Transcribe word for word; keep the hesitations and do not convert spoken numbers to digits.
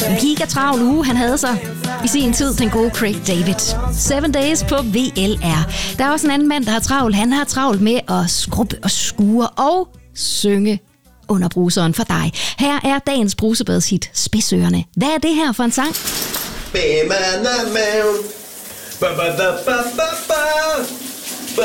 En giga travl uge, han havde sig i sin tid, den gode Craig David. Seven Days på V L R. Der er også en anden mand, der har travlt. Han har travlt med at skrubbe og skure og synge under bruseren for dig. Her er dagens brusebadshit, Spidsørerne. Hvad er det her for en sang? Ba-ba-ba-ba. Ba-ba-ba-ba-ba.